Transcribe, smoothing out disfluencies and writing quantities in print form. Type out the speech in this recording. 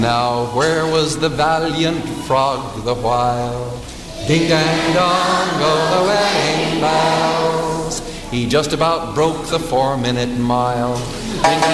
Now where was the valiant frog the while? Ding dang dong go the wedding bells. He just about broke the 4-minute mile. Ding